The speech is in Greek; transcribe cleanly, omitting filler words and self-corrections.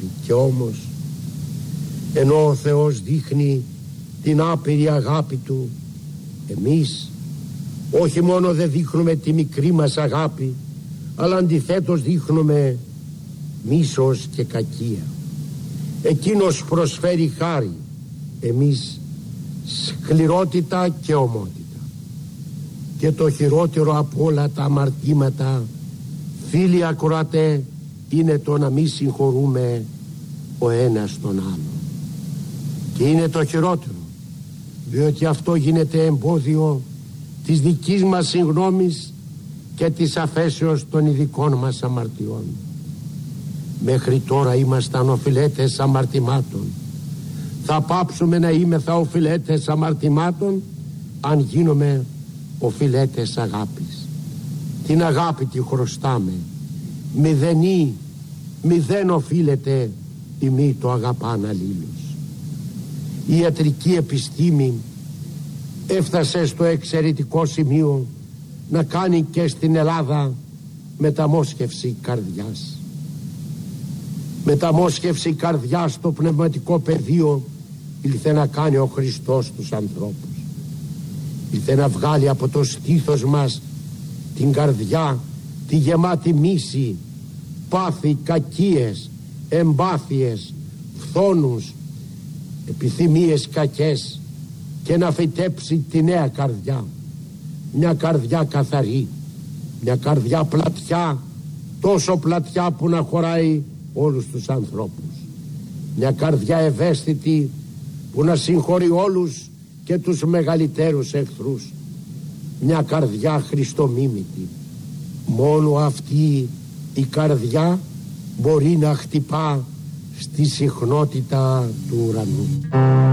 αγάπη. Και όμως, ενώ ο Θεός δείχνει την άπειρη αγάπη Του, εμείς όχι μόνο δεν δείχνουμε τη μικρή μας αγάπη, αλλά αντιθέτως δείχνουμε μίσος και κακία. Εκείνος προσφέρει χάρη, εμείς σκληρότητα και ομότητα. Και το χειρότερο από όλα τα αμαρτήματα, φίλοι ακροατέ, είναι το να μη συγχωρούμε ο ένας τον άλλο. Και είναι το χειρότερο, διότι αυτό γίνεται εμπόδιο της δικής μας συγγνώμης και της αφέσεως των ειδικών μας αμαρτιών. Μέχρι τώρα ήμασταν οφειλέτες αμαρτημάτων. Θα πάψουμε να είμεθα οφειλέτες αμαρτημάτων αν γίνουμε οφειλέτες αγάπης. Την αγάπη τη χρωστάμε. Μηδέν οφείλεται ημί το αγαπάν αλλήλους. Η ιατρική επιστήμη έφτασε στο εξαιρετικό σημείο να κάνει και στην Ελλάδα μεταμόσχευση καρδιάς. Μεταμόσχευση καρδιάς στο πνευματικό πεδίο ήλθε να κάνει ο Χριστός τους ανθρώπους. Ήλθε να βγάλει από το στήθος μας την καρδιά, τη γεμάτη μίση, πάθη, κακίες, εμπάθειες, φθόνους, επιθυμίες κακές, και να φυτέψει τη νέα καρδιά. Μια καρδιά καθαρή, μια καρδιά πλατιά, τόσο πλατιά που να χωράει όλους τους ανθρώπους. Μια καρδιά ευαίσθητη που να συγχωρεί όλους και τους μεγαλύτερους εχθρούς. Μια καρδιά χριστομίμητη. Μόνο αυτή η καρδιά μπορεί να χτυπά στη συχνότητα του ουρανού.